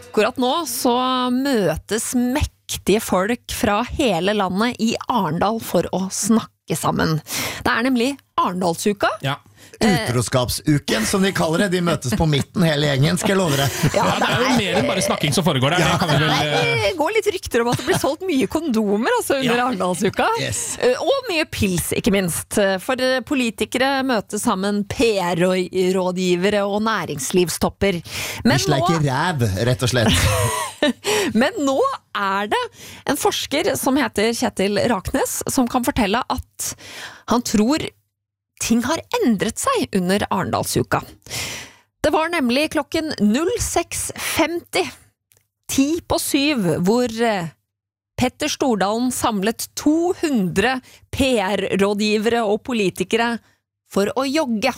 Akkurat nå så møtes mektige folk fra hele landet i Arendal for å snakke sammen. Det nemlig Arendalsuka. Ja. Utroskapsuken, som de kaller det. De møtes på midten, hele gjengen, skal jeg love deg. Ja, det jo mer enn bare snakking som foregår der. Det går litt rykter om at det blir solgt mye kondomer under Arendalsuka. Yes. Og mye pils, ikke minst. For politikere møter sammen PR-rådgivere og næringslivstopper. Vi sleiker ræv, rett og slett. Men nå det en forsker som heter Kjetil Raknes, som kan fortelle at han tror ting har endret seg under Arendalsuka. Det var nemlig klokken 06:50, 6:50, hvor Petter Stordalen samlet 200 PR-rådgivere og politikere for å jogge.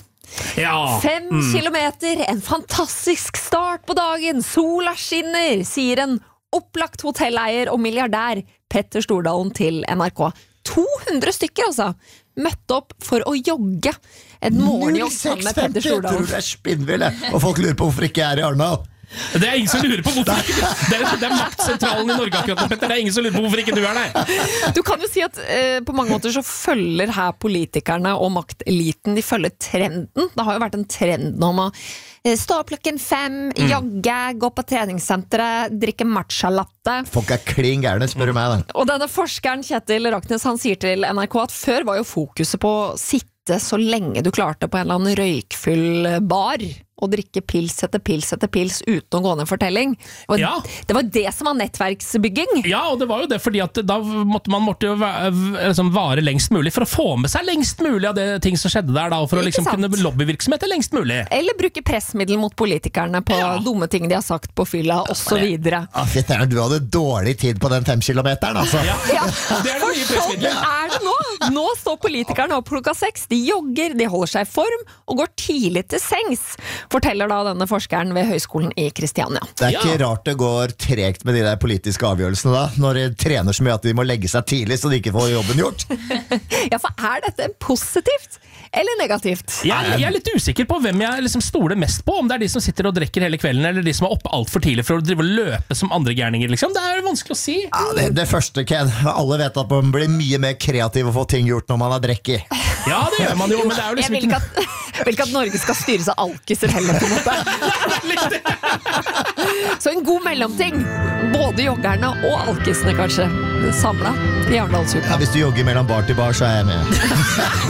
5 kilometer, en fantastisk start på dagen, sola skinner, sier en opplagt hotelleier og milliardær Petter Stordalen til NRK. 200 stykker altså, møtte opp for å jogge en morgenjogg sammen med Petter Stordalen. Jeg tror det spinnvill, og folk lurer på hvorfor ikke jeg i Arendal. Det ingen som lurer på hvorfor ikke det maktsentralen i Norge akkurat, Petter. Det ingen som lurer på hvorfor ikke du der. Du kan jo si at på mange måter så følger her politikerne og makteliten, de følger trenden. Det har jo vært en trend om å stå opp klokken 5, jogge, gå på treningssenteret, drikke matcha-latte. Folk klin gærne, spør du meg da. Og denne forskeren Kjetil Raknes, han sier til NRK at før var jo fokuset på å sitte så lenge du klarte på en eller annen røykfull bar og drikke pils etter pils uten å gå ned fortelling. Det var det som var nettverksbygging. Ja, og det var jo det, fordi at da måtte man jo vare lengst mulig for å få med seg lengst mulig av det ting som skjedde der da, og for å liksom kunne lobbyvirksomhet lengst mulig. Eller bruke pressmiddel mot politikerne på dumme ting de har sagt på fylla, og så videre. Du hadde dårlig tid på den 5 kilometeren, altså. Ja, for sånn det nå. Nå står politikerne opp klokka 6, de jogger, de holder seg i form, og går tidlig til sengs, forteller da denne forskeren ved Høgskolen i Kristiania. Det ikke rart det går tregt med de der politiske avgjørelsene da, når de trener så mye at de må legge seg tidlig så de ikke får jobben gjort. Ja, for dette positivt eller negativt? Jeg litt usikker på hvem jeg liksom stoler mest på, om det de som sitter og drekker hele kvelden, eller de som oppe alt for tidlig for å drive og løpe som andre gærninger, liksom. Det vanskelig å si. Ja, det første, Ken. Alle vet at man blir mye mer kreativ og får ting gjort når man har drekket. Ja, det gjør man jo, men det jo liksom ikke... Jeg vil ikke at Norge skal styres av alkiser heller, på en måte. Så en god mellomting. Både joggerne og alkisene, kanskje. Samlet i Arendalsuka. Ja, hvis du jogger mellom bar til bar, så jeg med.